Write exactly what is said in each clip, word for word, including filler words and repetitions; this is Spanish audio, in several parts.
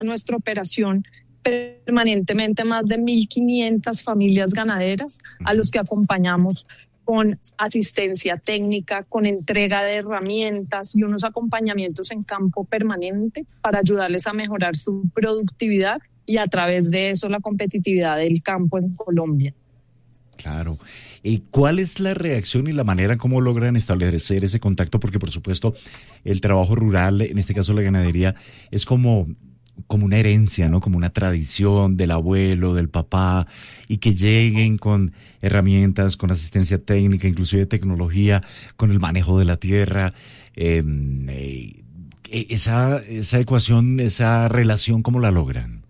nuestra operación permanentemente más de mil quinientas familias ganaderas a los que acompañamos con asistencia técnica, con entrega de herramientas y unos acompañamientos en campo permanente para ayudarles a mejorar su productividad y a través de eso la competitividad del campo en Colombia. Claro. ¿Y cuál es la reacción y la manera como logran establecer ese contacto? Porque, por supuesto, el trabajo rural, en este caso la ganadería, es como, como una herencia, ¿no? Como una tradición del abuelo, del papá, y que lleguen con herramientas, con asistencia técnica, inclusive tecnología, con el manejo de la tierra. Eh, eh, esa, esa ecuación, esa relación, ¿cómo la logran?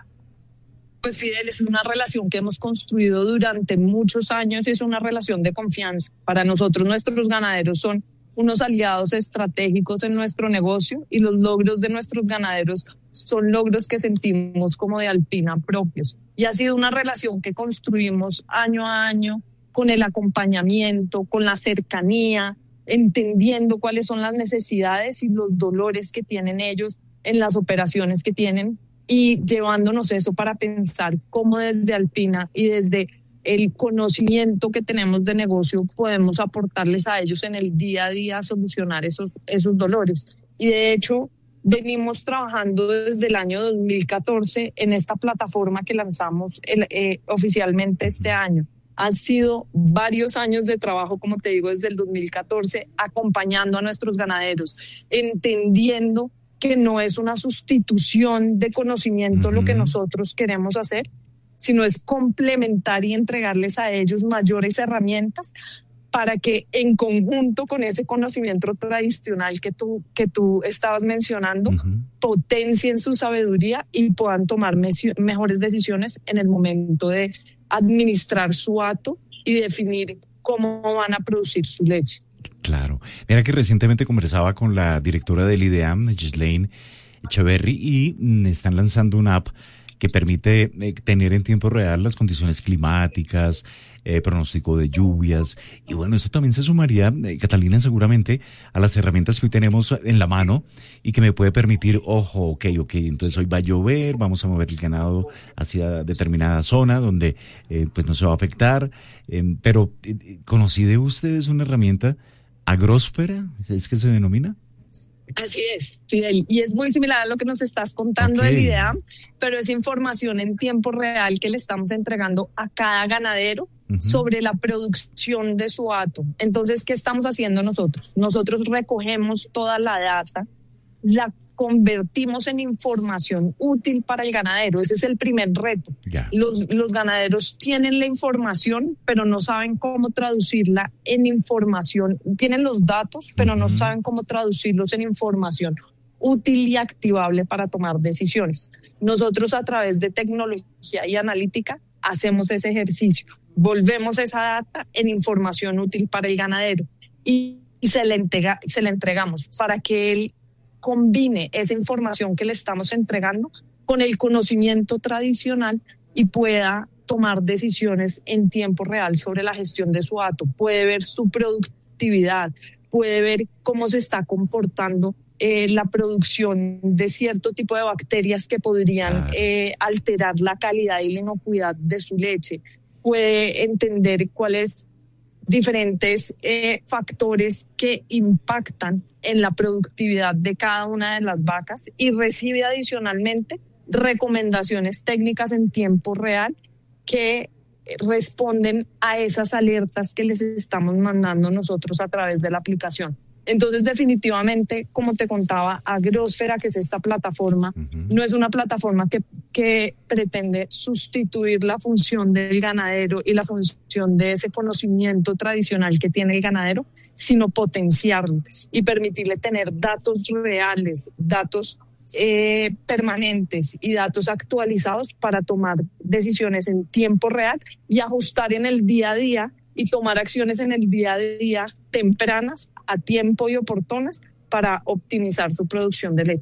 Pues Fidel, es una relación que hemos construido durante muchos años y es una relación de confianza. Para nosotros, nuestros ganaderos son unos aliados estratégicos en nuestro negocio y los logros de nuestros ganaderos son logros que sentimos como de Alpina propios. Y ha sido una relación que construimos año a año con el acompañamiento, con la cercanía, entendiendo cuáles son las necesidades y los dolores que tienen ellos en las operaciones que tienen, y llevándonos eso para pensar cómo desde Alpina y desde el conocimiento que tenemos de negocio podemos aportarles a ellos en el día a día a solucionar esos, esos dolores. Y de hecho venimos trabajando desde el año dos mil catorce en esta plataforma que lanzamos el, eh, oficialmente este año. Han sido varios años de trabajo, como te digo, desde el dos mil catorce, acompañando a nuestros ganaderos, entendiendo que no es una sustitución de conocimiento uh-huh. lo que nosotros queremos hacer, sino es complementar y entregarles a ellos mayores herramientas para que en conjunto con ese conocimiento tradicional que tú, que tú estabas mencionando, uh-huh. potencien su sabiduría y puedan tomar me- mejores decisiones en el momento de administrar su hato y definir cómo van a producir su leche. Claro. Mira que recientemente conversaba con la directora del IDEAM, Ghislaine Echeverry, y están lanzando una app que permite eh, tener en tiempo real las condiciones climáticas, eh, pronóstico de lluvias. Y bueno, eso también se sumaría, eh, Catalina, seguramente a las herramientas que hoy tenemos en la mano y que me puede permitir, ojo, ok, ok, entonces hoy va a llover, vamos a mover el ganado hacia determinada zona donde eh, pues no se va a afectar. Eh, pero, eh, ¿conocí de ustedes una herramienta agrósfera? ¿Es que se denomina? Así es, Fidel, y es muy similar a lo que nos estás contando okay. del IDEAM, pero es información en tiempo real que le estamos entregando a cada ganadero uh-huh. sobre la producción de su hato. Entonces, ¿qué estamos haciendo nosotros? Nosotros recogemos toda la data, la convertimos en información útil para el ganadero. Ese es el primer reto. Yeah. Los, los ganaderos tienen la información, pero no saben cómo traducirla en información. Tienen los datos, pero uh-huh. no saben cómo traducirlos en información útil y activable para tomar decisiones. Nosotros, a través de tecnología y analítica, hacemos ese ejercicio. Volvemos esa data en información útil para el ganadero y, y se, le entrega, se le entregamos para que él combine esa información que le estamos entregando con el conocimiento tradicional y pueda tomar decisiones en tiempo real sobre la gestión de su hato. Puede ver su productividad, puede ver cómo se está comportando eh, la producción de cierto tipo de bacterias que podrían eh, alterar la calidad y la inocuidad de su leche. Puede entender cuáles diferentes eh, factores que impactan en la productividad de cada una de las vacas y recibe adicionalmente recomendaciones técnicas en tiempo real que responden a esas alertas que les estamos mandando nosotros a través de la aplicación. Entonces, definitivamente, como te contaba, Agrósfera, que es esta plataforma, uh-huh. no es una plataforma que, que pretende sustituir la función del ganadero y la función de ese conocimiento tradicional que tiene el ganadero, sino potenciarlo y permitirle tener datos reales, datos eh, permanentes y datos actualizados para tomar decisiones en tiempo real y ajustar en el día a día y tomar acciones en el día a día tempranas, a tiempo y oportunas para optimizar su producción de leche.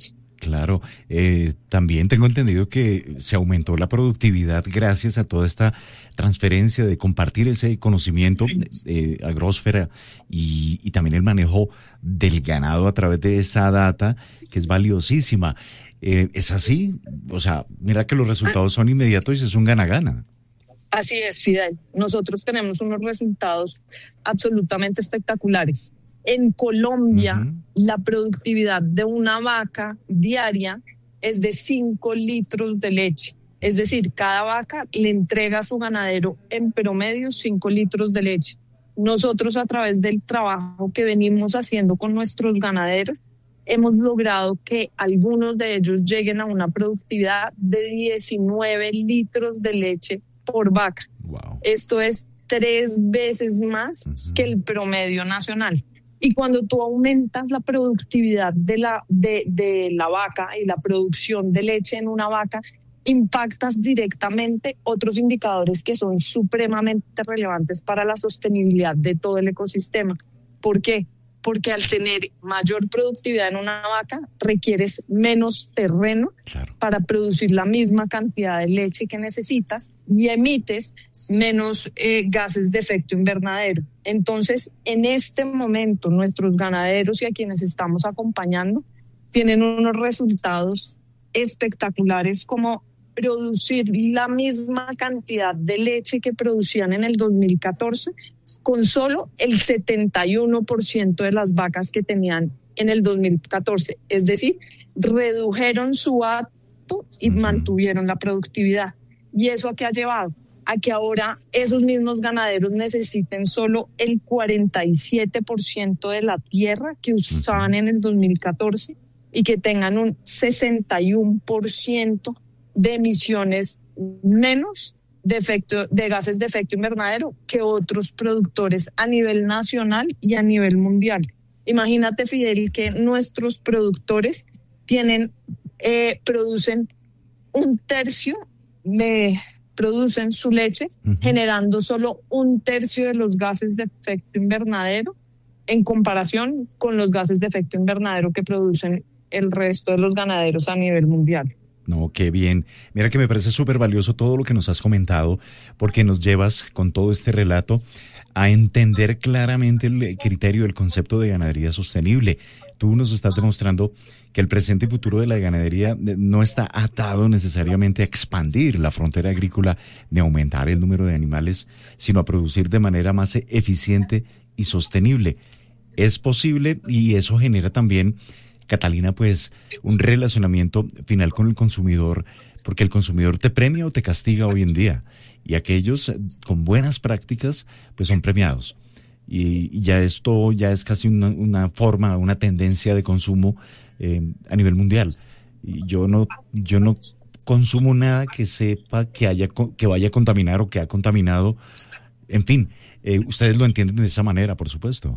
Claro, eh, también tengo entendido que se aumentó la productividad gracias a toda esta transferencia de compartir ese conocimiento eh, agrósfera y, y también el manejo del ganado a través de esa data que es valiosísima. Eh, ¿Es así? O sea, mira que los resultados son inmediatos y es un gana-gana. Así es, Fidel. Nosotros tenemos unos resultados absolutamente espectaculares. En Colombia, uh-huh. la productividad de una vaca diaria es de cinco litros de leche. Es decir, cada vaca le entrega a su ganadero en promedio cinco litros de leche. Nosotros, a través del trabajo que venimos haciendo con nuestros ganaderos, hemos logrado que algunos de ellos lleguen a una productividad de diecinueve litros de leche por vaca. Wow. Esto es tres veces más uh-huh. que el promedio nacional. Y cuando tú aumentas la productividad de la, de, de la vaca y la producción de leche en una vaca, impactas directamente otros indicadores que son supremamente relevantes para la sostenibilidad de todo el ecosistema. ¿Por qué? Porque al tener mayor productividad en una vaca, requieres menos terreno claro. para producir la misma cantidad de leche que necesitas y emites menos eh, gases de efecto invernadero. Entonces, en este momento, nuestros ganaderos y a quienes estamos acompañando tienen unos resultados espectaculares, como producir la misma cantidad de leche que producían en el dos mil catorce con solo el setenta y uno por ciento de las vacas que tenían en el dos mil catorce. Es decir, redujeron su acto y uh-huh. mantuvieron la productividad. ¿Y eso a qué ha llevado? A que ahora esos mismos ganaderos necesiten solo el cuarenta y siete por ciento de la tierra que usaban uh-huh. en el dos mil catorce y que tengan un sesenta y uno por ciento de emisiones menos de, efecto, de gases de efecto invernadero que otros productores a nivel nacional y a nivel mundial. Imagínate, Fidel, que nuestros productores tienen, eh, producen un tercio, de, producen su leche, uh-huh. generando solo un tercio de los gases de efecto invernadero en comparación con los gases de efecto invernadero que producen el resto de los ganaderos a nivel mundial. No, qué bien. Mira que me parece súper valioso todo lo que nos has comentado, porque nos llevas con todo este relato a entender claramente el criterio, el concepto de ganadería sostenible. Tú nos estás demostrando que el presente y futuro de la ganadería no está atado necesariamente a expandir la frontera agrícola ni a aumentar el número de animales, sino a producir de manera más eficiente y sostenible. Es posible y eso genera también, Catalina, pues un relacionamiento final con el consumidor, porque el consumidor te premia o te castiga hoy en día, y aquellos con buenas prácticas pues son premiados, y, y ya esto ya es casi una, una forma, una tendencia de consumo eh, a nivel mundial. Y yo no, yo no consumo nada que sepa que haya que vaya a contaminar o que ha contaminado. En fin, eh, ustedes lo entienden de esa manera, por supuesto.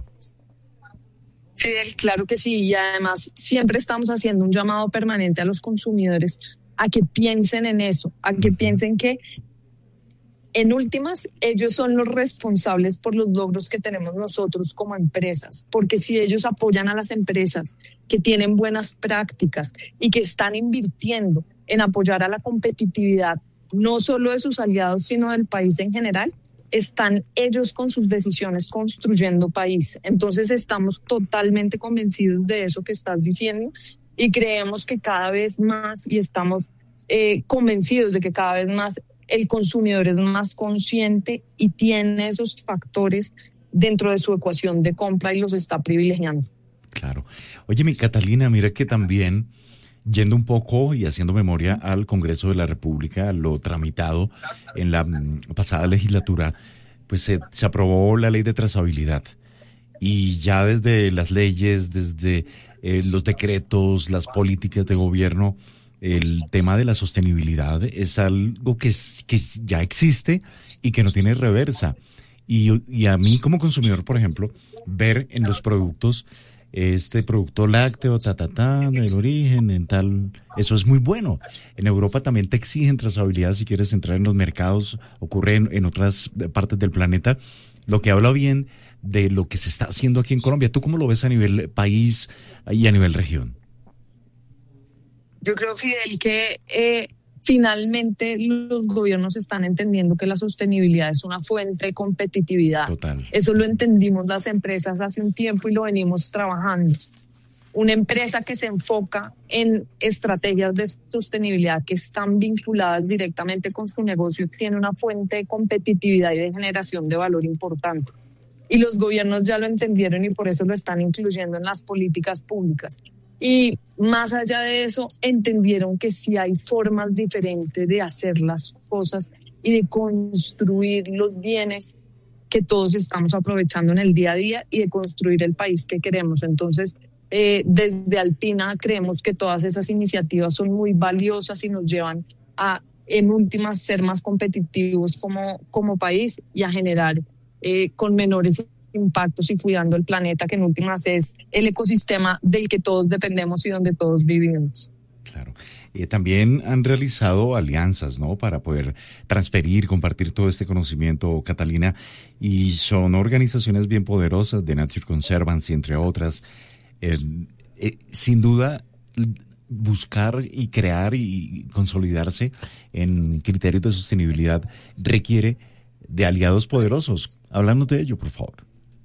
Fidel, claro que sí, y además siempre estamos haciendo un llamado permanente a los consumidores a que piensen en eso, a que piensen que en últimas ellos son los responsables por los logros que tenemos nosotros como empresas, porque si ellos apoyan a las empresas que tienen buenas prácticas y que están invirtiendo en apoyar a la competitividad no solo de sus aliados sino del país en general, están ellos con sus decisiones construyendo país. Entonces estamos totalmente convencidos de eso que estás diciendo y creemos que cada vez más, y estamos eh, convencidos de que cada vez más el consumidor es más consciente y tiene esos factores dentro de su ecuación de compra y los está privilegiando. Claro. Oye, mi Catalina, mira que también, yendo un poco y haciendo memoria al Congreso de la República, lo tramitado en la pasada legislatura, pues se, se aprobó la ley de trazabilidad. Y ya desde las leyes, desde eh, los decretos, las políticas de gobierno, el tema de la sostenibilidad es algo que, que ya existe y que no tiene reversa. Y, y a mí como consumidor, por ejemplo, ver en los productos este producto lácteo, ta, ta, ta, el origen, en tal, eso es muy bueno. En Europa también te exigen trazabilidad si quieres entrar en los mercados, ocurre en, en otras partes del planeta, lo que habla bien de lo que se está haciendo aquí en Colombia. ¿Tú cómo lo ves a nivel país y a nivel región? Yo creo, Fidel, que eh, finalmente los gobiernos están entendiendo que la sostenibilidad es una fuente de competitividad. Total. Eso lo entendimos las empresas hace un tiempo y lo venimos trabajando. Una empresa que se enfoca en estrategias de sostenibilidad que están vinculadas directamente con su negocio tiene una fuente de competitividad y de generación de valor importante. Y los gobiernos ya lo entendieron y por eso lo están incluyendo en las políticas públicas. Y más allá de eso, entendieron que sí hay formas diferentes de hacer las cosas y de construir los bienes que todos estamos aprovechando en el día a día y de construir el país que queremos. Entonces, eh, desde Alpina creemos que todas esas iniciativas son muy valiosas y nos llevan a, en últimas, ser más competitivos como, como país y a generar eh, con menores impactos y cuidando el planeta, que en últimas es el ecosistema del que todos dependemos y donde todos vivimos. Claro. Eh, también han realizado alianzas, ¿no? Para poder transferir, compartir todo este conocimiento, Catalina, y son organizaciones bien poderosas, de Nature Conservancy, entre otras. Eh, eh, sin duda, buscar y crear y consolidarse en criterios de sostenibilidad requiere de aliados poderosos. Háblanos de ello, por favor.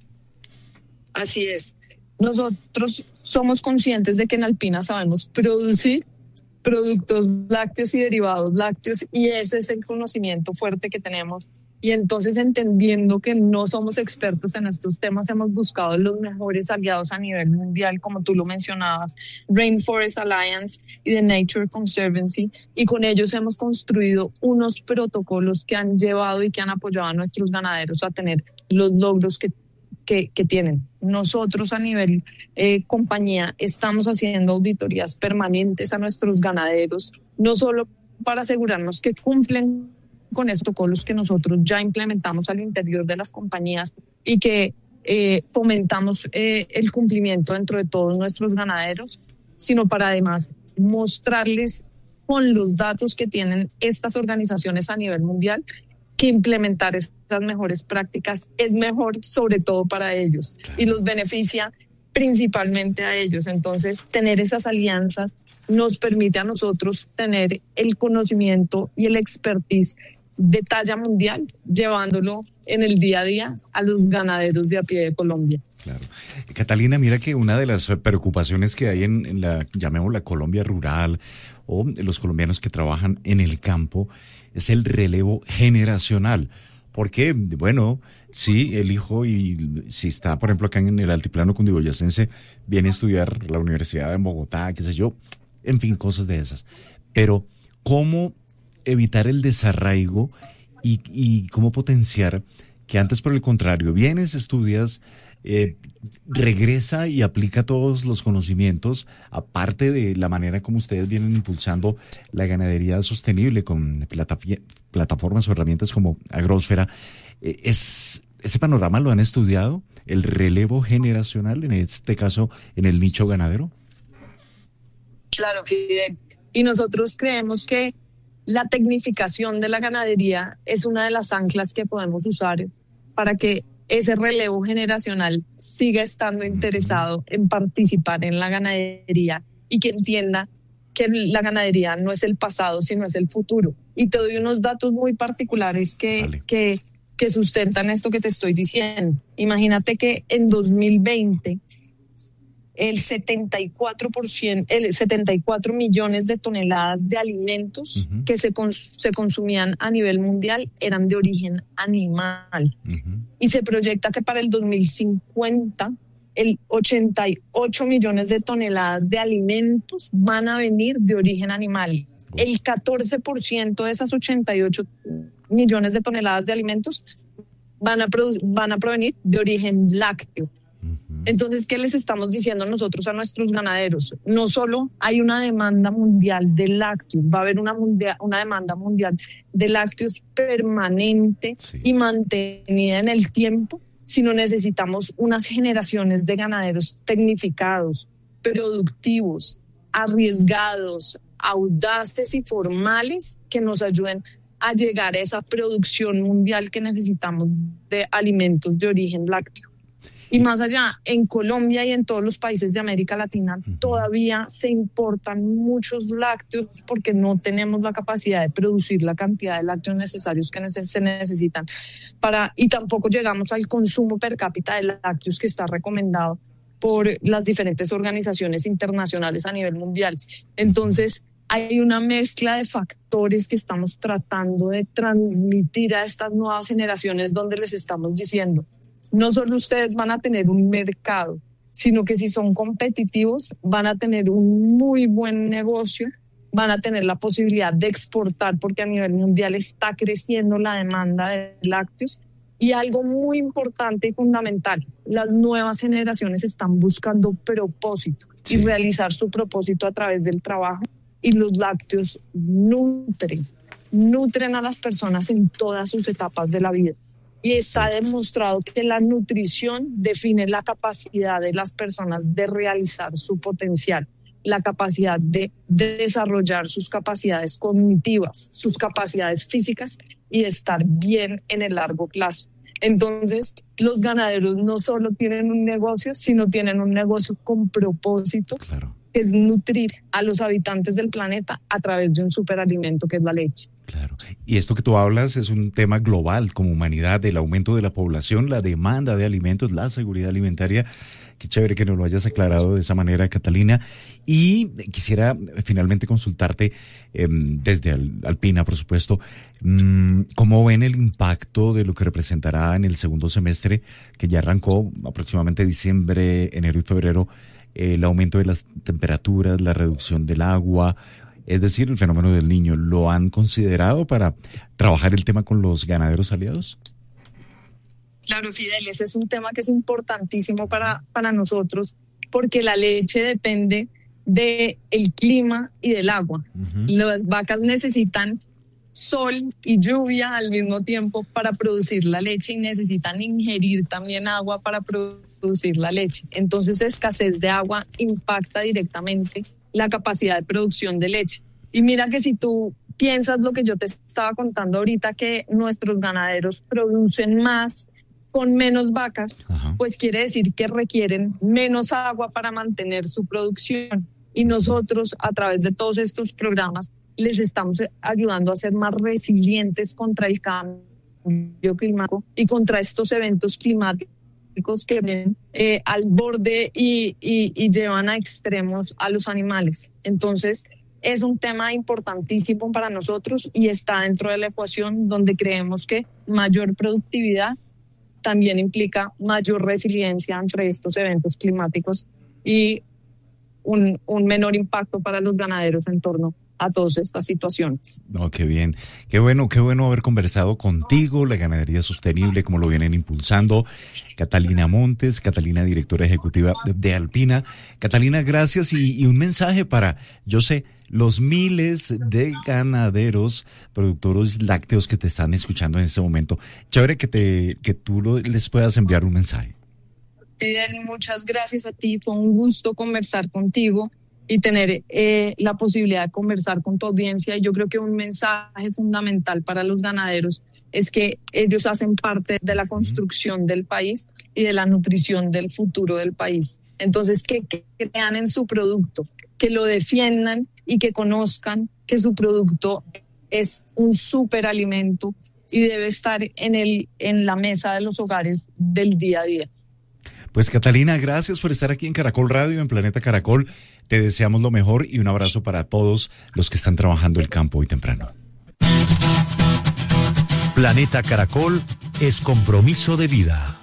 Así es. Nosotros somos conscientes de que en Alpina sabemos producir productos lácteos y derivados lácteos y ese es el conocimiento fuerte que tenemos. Y entonces, entendiendo que no somos expertos en estos temas, hemos buscado los mejores aliados a nivel mundial, como tú lo mencionabas, Rainforest Alliance y The Nature Conservancy, y con ellos hemos construido unos protocolos que han llevado y que han apoyado a nuestros ganaderos a tener los logros que Que, que tienen. Nosotros a nivel eh, compañía estamos haciendo auditorías permanentes a nuestros ganaderos, no solo para asegurarnos que cumplen con estos protocolos que nosotros ya implementamos al interior de las compañías y que eh, fomentamos eh, el cumplimiento dentro de todos nuestros ganaderos, sino para además mostrarles con los datos que tienen estas organizaciones a nivel mundial que implementar estas mejores prácticas es mejor sobre todo para ellos y los beneficia principalmente a ellos. Entonces, tener esas alianzas nos permite a nosotros tener el conocimiento y el expertise de talla mundial, llevándolo en el día a día a los ganaderos de a pie de Colombia. Claro. Catalina, mira que una de las preocupaciones que hay en, en la, llamémosla Colombia rural, o los colombianos que trabajan en el campo, es el relevo generacional. Porque, bueno, sí, el hijo, y si está, por ejemplo, acá en el altiplano cundiboyacense, viene a estudiar la universidad en Bogotá, qué sé yo, en fin, cosas de esas. Pero, ¿cómo evitar el desarraigo y, y cómo potenciar que antes, por el contrario, vienes, estudias, eh, regresa y aplica todos los conocimientos, aparte de la manera como ustedes vienen impulsando la ganadería sostenible con platafi- plataformas o herramientas como Agrosfera? Eh, es, ¿Ese panorama lo han estudiado? ¿El relevo generacional, en este caso, en el nicho ganadero? Claro, Fidel. Y nosotros creemos que la tecnificación de la ganadería es una de las anclas que podemos usar para que ese relevo generacional siga estando interesado en participar en la ganadería y que entienda que la ganadería no es el pasado, sino es el futuro. Y te doy unos datos muy particulares que, vale. que, que sustentan esto que te estoy diciendo. Imagínate que en dos mil veinte el setenta y cuatro por ciento, el setenta y cuatro millones de toneladas de alimentos uh-huh. que se, cons- se consumían a nivel mundial eran de origen animal. Uh-huh. Y se proyecta que para el dos mil cincuenta el ochenta y ocho millones de toneladas de alimentos van a venir de origen animal. Uh-huh. El catorce por ciento de esas ochenta y ocho millones de toneladas de alimentos van a, produ- van a provenir de origen lácteo. Entonces, ¿qué les estamos diciendo nosotros a nuestros ganaderos? No solo hay una demanda mundial de lácteos, va a haber una, mundial, una demanda mundial de lácteos permanente sí. y mantenida en el tiempo, sino necesitamos unas generaciones de ganaderos tecnificados, productivos, arriesgados, audaces y formales que nos ayuden a llegar a esa producción mundial que necesitamos de alimentos de origen lácteo. Y más allá, en Colombia y en todos los países de América Latina uh-huh. todavía se importan muchos lácteos porque no tenemos la capacidad de producir la cantidad de lácteos necesarios que neces- se necesitan para, y tampoco llegamos al consumo per cápita de lácteos que está recomendado por las diferentes organizaciones internacionales a nivel mundial. Entonces, hay una mezcla de factores que estamos tratando de transmitir a estas nuevas generaciones donde les estamos diciendo, no solo ustedes van a tener un mercado, sino que si son competitivos van a tener un muy buen negocio, van a tener la posibilidad de exportar porque a nivel mundial está creciendo la demanda de lácteos. Y algo muy importante y fundamental, las nuevas generaciones están buscando propósito sí. y realizar su propósito a través del trabajo. Y los lácteos nutren, nutren a las personas en todas sus etapas de la vida. Y está demostrado que la nutrición define la capacidad de las personas de realizar su potencial, la capacidad de, de desarrollar sus capacidades cognitivas, sus capacidades físicas y de estar bien en el largo plazo. Entonces, los ganaderos no solo tienen un negocio, sino tienen un negocio con propósito, claro. que es nutrir a los habitantes del planeta a través de un superalimento que es la leche. Claro. Y esto que tú hablas es un tema global como humanidad, el aumento de la población, la demanda de alimentos, la seguridad alimentaria. Qué chévere que nos lo hayas aclarado de esa manera, Catalina. Y quisiera finalmente consultarte eh, desde Alpina, por supuesto, mmm, ¿cómo ven el impacto de lo que representará en el segundo semestre, que ya arrancó aproximadamente diciembre, enero y febrero, eh, el aumento de las temperaturas, la reducción del agua, es decir, el fenómeno del Niño? ¿Lo han considerado para trabajar el tema con los ganaderos aliados? Claro, Fidel, ese es un tema que es importantísimo para, para nosotros porque la leche depende del clima y del agua. Uh-huh. Las vacas necesitan sol y lluvia al mismo tiempo para producir la leche y necesitan ingerir también agua para producir la leche. Entonces, escasez de agua impacta directamente la capacidad de producción de leche. Y mira que si tú piensas lo que yo te estaba contando ahorita, que nuestros ganaderos producen más con menos vacas, Ajá. pues quiere decir que requieren menos agua para mantener su producción. Y nosotros, a través de todos estos programas, les estamos ayudando a ser más resilientes contra el cambio climático y contra estos eventos climáticos que vienen eh, al borde y, y, y llevan a extremos a los animales. Entonces, es un tema importantísimo para nosotros y está dentro de la ecuación donde creemos que mayor productividad también implica mayor resiliencia ante estos eventos climáticos y un, un menor impacto para los ganaderos en torno a todas estas situaciones. No, qué bien, qué bueno, qué bueno haber conversado contigo, la ganadería sostenible, como lo vienen impulsando. Catalina Montes, Catalina, directora ejecutiva de, de Alpina. Catalina, gracias y, y un mensaje para, yo sé, los miles de ganaderos, productores lácteos que te están escuchando en este momento. Chévere que te, que tú lo, les puedas enviar un mensaje. Fidel, muchas gracias a ti, fue un gusto conversar contigo y tener eh, la posibilidad de conversar con tu audiencia. Y yo creo que un mensaje fundamental para los ganaderos es que ellos hacen parte de la construcción del país y de la nutrición del futuro del país. Entonces, que, que crean en su producto, que lo defiendan y que conozcan que su producto es un superalimento y debe estar en, el, en la mesa de los hogares del día a día. Pues Catalina, gracias por estar aquí en Caracol Radio, en Planeta Caracol. Te deseamos lo mejor y un abrazo para todos los que están trabajando el campo hoy temprano. Planeta Caracol es compromiso de vida.